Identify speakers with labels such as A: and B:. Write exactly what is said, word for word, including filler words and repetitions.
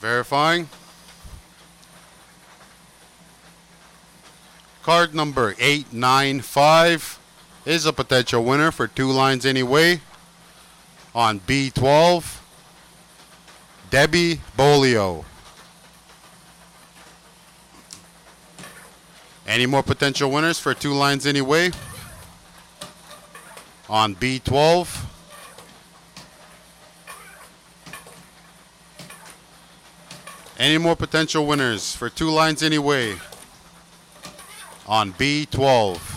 A: Verifying. Card number eight nine five is a potential winner for two lines anyway. On B twelve, Debbie Bolio. Any more potential winners for two lines anyway? On B twelve. Any more potential winners for two lines anyway? On B twelve.